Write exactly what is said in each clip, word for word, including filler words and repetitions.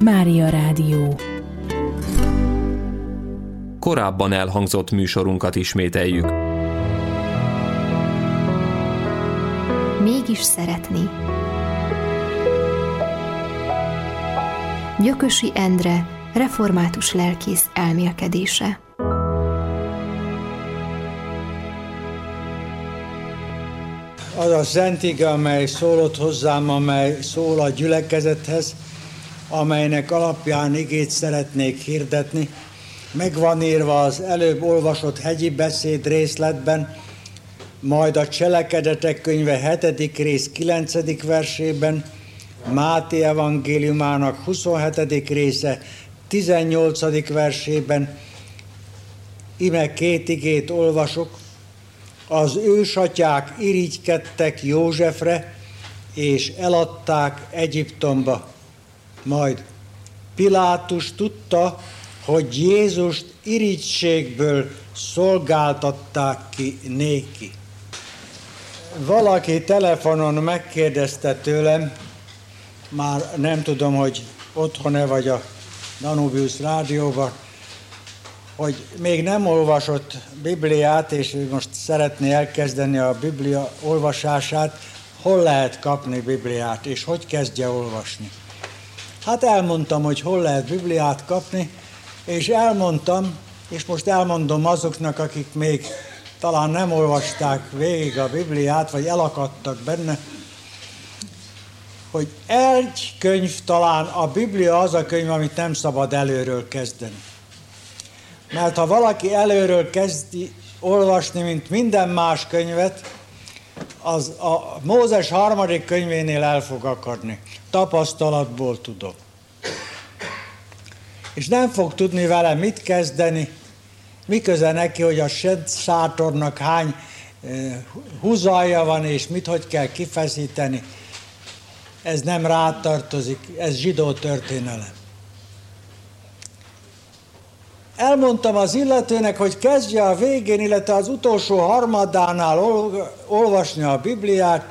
Mária Rádió. Korábban elhangzott műsorunkat ismételjük. Mégis szeretni. Gyökösi Endre, református lelkész elmélkedése. Az a szent ige, amely szólott hozzám, amely szól a gyülekezethez, amelynek alapján igét szeretnék hirdetni, meg van írva az előbb olvasott hegyi beszéd részletben, majd a Cselekedetek könyve hetedik rész kilencedik versében, Máté evangéliumának huszonhetedik része tizennyolcadik versében, ime két igét olvasok. Az ősatyák irigykedtek Józsefre, és eladták Egyiptomba. Majd Pilátus tudta, hogy Jézust irigységből szolgáltatták ki néki. Valaki telefonon megkérdezte tőlem, már nem tudom, hogy otthon-e vagy a Danubius rádióban, hogy még nem olvasott Bibliát, és ő most szeretné elkezdeni a Biblia olvasását, hol lehet kapni Bibliát, és hogy kezdje olvasni. Hát elmondtam, hogy hol lehet Bibliát kapni, és elmondtam, és most elmondom azoknak, akik még talán nem olvasták végig a Bibliát, vagy elakadtak benne, hogy egy könyv talán, a Biblia az a könyv, amit nem szabad előről kezdeni. Mert ha valaki előről kezdi olvasni, mint minden más könyvet, az a Mózes harmadik könyvénél el fog akadni. Tapasztalatból tudom. És nem fog tudni vele mit kezdeni, miköze neki, hogy a Szent Sátornak hány húzalja van, és mit hogy kell kifeszíteni. Ez nem rátartozik, ez zsidó történelem. Elmondtam az illetőnek, hogy kezdje a végén, illetve az utolsó harmadánál olvasni a Bibliát,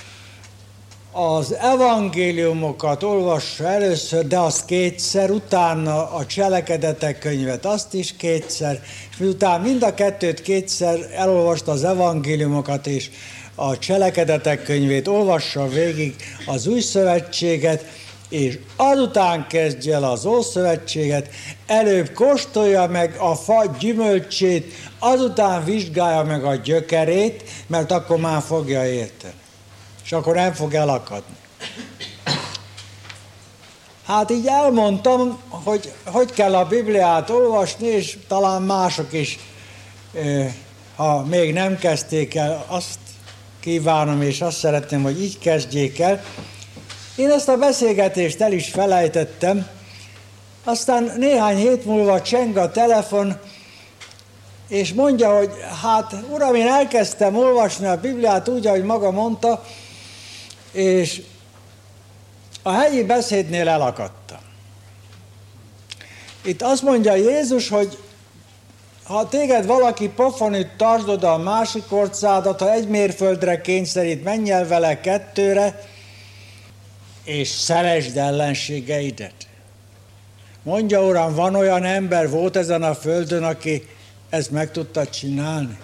az evangéliumokat olvassa először, de azt kétszer, utána a Cselekedetek könyvet, azt is kétszer, és miután mind a kettőt kétszer elolvasta az evangéliumokat és a Cselekedetek könyvét, olvassa végig az Új Szövetséget, és azután kezdje el az Ószövetséget, előbb kóstolja meg a fa gyümölcsét, azután vizsgálja meg a gyökerét, mert akkor már fogja érteni. És akkor nem fog elakadni. Hát így elmondtam, hogy hogy kell a Bibliát olvasni, és talán mások is, ha még nem kezdték el, azt kívánom, és azt szeretném, hogy így kezdjék el. Én ezt a beszélgetést el is felejtettem, aztán néhány hét múlva cseng a telefon, és mondja, hogy hát uram, én elkezdtem olvasni a Bibliát úgy, ahogy maga mondta, és a hegyi beszédnél elakadtam. Itt azt mondja Jézus, hogy ha téged valaki pofonít, tartsd oda a másik orcádat, ha egy mérföldre kényszerít, menj el vele kettőre, és szeresd ellenségeidet. Mondja, uram, van olyan ember, volt ezen a földön, aki ezt meg tudta csinálni?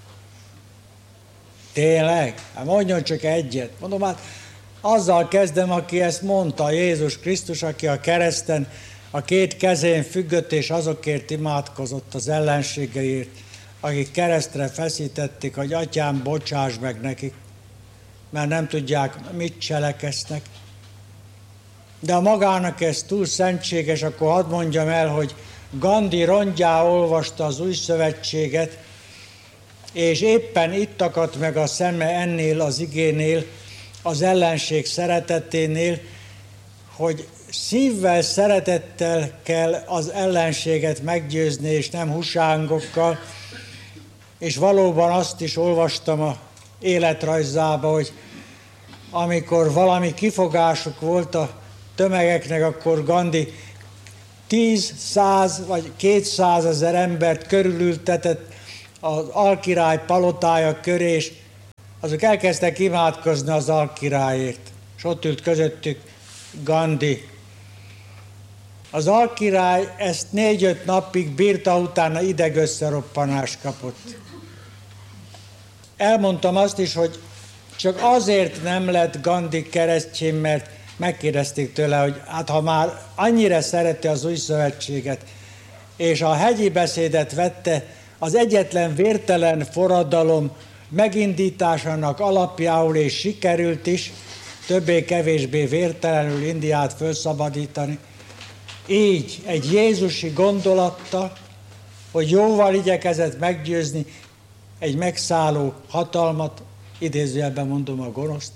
Tényleg? Hát mondjon csak egyet. Mondom, hát azzal kezdem, aki ezt mondta, Jézus Krisztus, aki a kereszten a két kezén függött, és azokért imádkozott az ellenségeért, akik keresztre feszítették, hogy atyám, bocsáss meg nekik, mert nem tudják, mit cselekeznek. De ha magának ez túl szentséges, akkor hadd mondjam el, hogy Gandhi rongyá olvasta az Új Szövetséget, és éppen itt akadt meg a szeme ennél az igénél, az ellenség szereteténél, hogy szívvel, szeretettel kell az ellenséget meggyőzni, és nem husángokkal, és valóban azt is olvastam a életrajzába, hogy amikor valami kifogásuk volt a tömegeknek, akkor Gandhi tíz, száz vagy kétszázezer embert körülültetett az alkirály palotája köré, és azok elkezdtek imádkozni az alkirályért. És ott ült közöttük Gandhi. Az alkirály ezt négy-öt napig bírta, utána idegösszeroppanást kapott. Elmondtam azt is, hogy csak azért nem lett Gandhi keresztény, mert megkérdezték tőle, hogy hát ha már annyira szerette az új szövetséget, és a hegyi beszédet vette, az egyetlen vértelen forradalom megindításának alapjául, és sikerült is többé-kevésbé vértelenül Indiát felszabadítani. Így egy jézusi gondolattal, hogy jóval igyekezett meggyőzni egy megszálló hatalmat, idézőjelben mondom a gonoszt,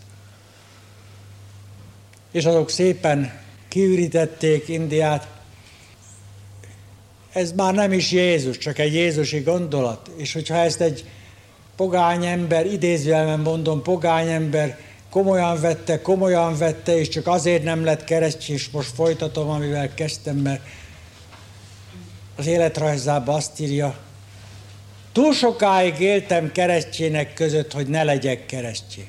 és azok szépen kiürítették Indiát. Ez már nem is Jézus, csak egy jézusi gondolat. És hogyha ezt egy pogány ember, idézőjelben mondom, pogány ember komolyan vette, komolyan vette, és csak azért nem lett keresztény, és most folytatom, amivel kezdtem, mert az életrajzában azt írja, túl sokáig éltem keresztjének között, hogy ne legyek keresztény.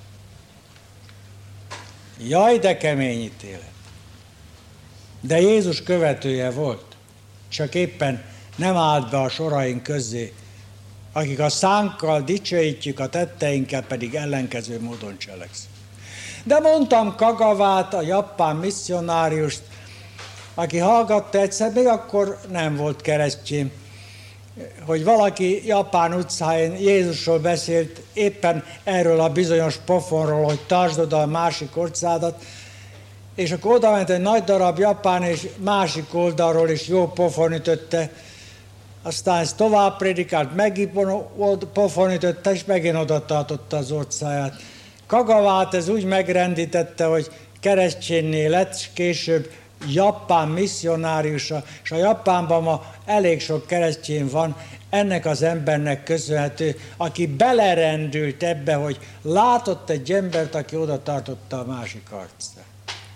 Jaj, de kemény ítélet. De Jézus követője volt, csak éppen nem állt be a soraink közé, akik a szánkkal dicsőítjük, a tetteinkkel pedig ellenkező módon cselekszünk. De mondtam Kagawát, a japán misszionáriust, aki hallgatta egyszer, még akkor nem volt keresztény, hogy valaki Japán utcáin Jézusról beszélt, éppen erről a bizonyos pofonról, hogy tartsd oda a másik orcádat, és akkor oda ment egy nagy darab japán, és másik oldalról is jó pofon ütötte, aztán ezt tovább prédikált, megint pofon ütötte, és megint oda tartotta az orcáját. Kagawát ez úgy megrendítette, hogy keresztényné lett, és később japán misszionáriusa, és a Japánban ma elég sok keresztény van, ennek az embernek köszönhető, aki belerendült ebbe, hogy látott egy embert, aki oda tartotta a másik arcát.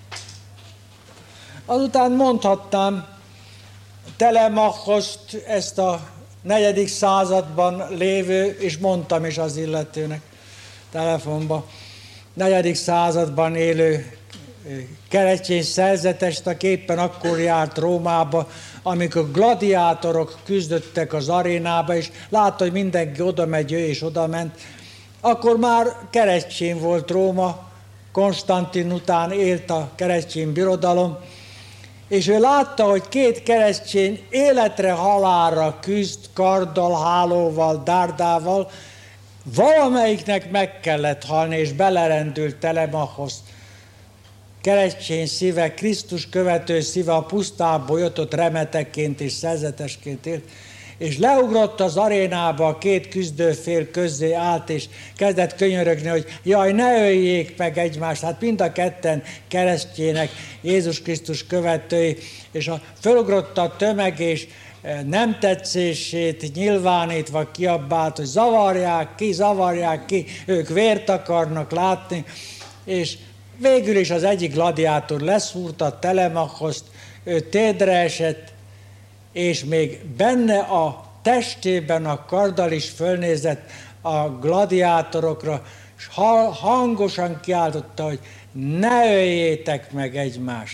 Azután mondhatnám Telemachoszt, ezt a negyedik században lévő, és mondtam is az illetőnek telefonba, negyedik században élő keresztény szerzetest, aki éppen akkor járt Rómába, amikor gladiátorok küzdöttek az arénába, és látta, hogy mindenki oda megy, ő és oda ment. Akkor már keresztény volt Róma, Konstantin után élt a keresztény birodalom, és ő látta, hogy két keresztény életre halálra küzd, karddal, hálóval, dárdával, valamelyiknek meg kellett halni, és belerendült Telemachos. Keresztény szíve, Krisztus követő szíve a pusztából jött, ott remetekként és szerzetesként élt, és leugrott az arénába, a két küzdőfél közé állt, és kezdett könyörögni, hogy jaj, ne öljék meg egymást, hát mind a ketten keresztjének, Jézus Krisztus követői, és a fölugrott a tömeg, és nem tetszését nyilvánítva kiabált, hogy zavarják ki, zavarják ki, ők vért akarnak látni, és végül is az egyik gladiátor leszúrta Telemachoszt, ő térdre esett, és még benne a testében a karddal is fölnézett a gladiátorokra, és hangosan kiáltotta, hogy ne öljétek meg egymást.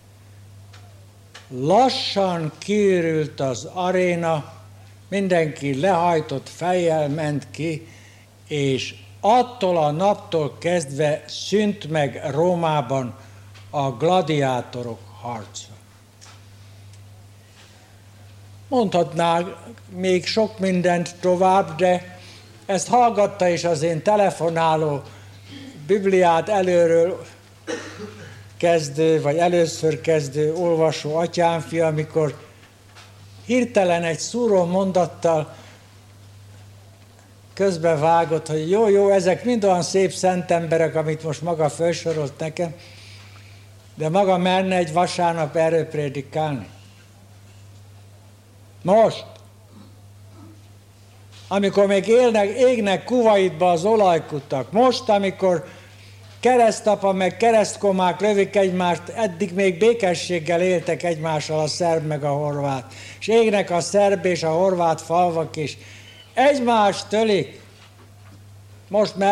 Lassan kiürült az aréna, mindenki lehajtott fejjel ment ki, és attól a naptól kezdve szűnt meg Rómában a gladiátorok harca. Mondhatnák még sok mindent tovább, de ezt hallgatta is az én telefonáló Bibliát előről kezdő, vagy először kezdő olvasó atyámfia, amikor hirtelen egy szúró mondattal közbevágott, hogy jó, jó, ezek mind olyan szép szent emberek, amit most maga felsorolt nekem, de maga merne egy vasárnap erről prédikálni. Most, amikor még élnek, égnek Kuwaitba az olajkutak, most, amikor keresztapa meg keresztkomák lövik egymást, eddig még békességgel éltek egymással a szerb meg a horvát, és égnek a szerb és a horvát falvak is, egymást tölik. Most